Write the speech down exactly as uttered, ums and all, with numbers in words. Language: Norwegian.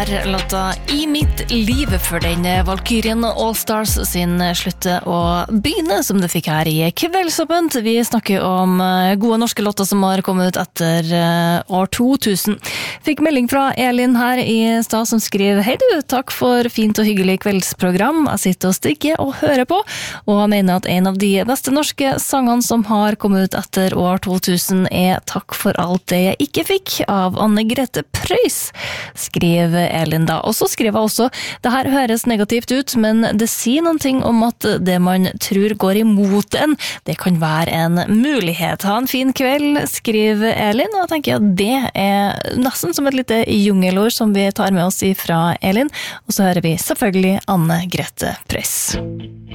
her låta I mitt liv for den Valkyrien Allstars sin slutte og begynne som det fikk her I Kveldsåpent. Vi snakker om gode norske låter som har kommet ut etter år to tusen. Fikk melding fra Elin her I stad som skriver: Hei du, takk for fint og hyggelig kveldsprogram. Jeg sitter og strikker og hører på, og jeg mener at en av de beste norske sangene som har kommet ut etter år to tusen er Takk for alt det jeg ikke fikk av Anne Grete Preus, skriver Elin da. Og så skriver jeg også: det her høres negativt ut, men det sier noen ting om at det man tror går imot en, det kan være en mulighet. Ha en fin kveld, skriver Elin, og jeg tenker at det er nesten som et lite jungelord som vi tar med oss ifra Elin, og så hører vi selvfølgelig Anne Grete Preus.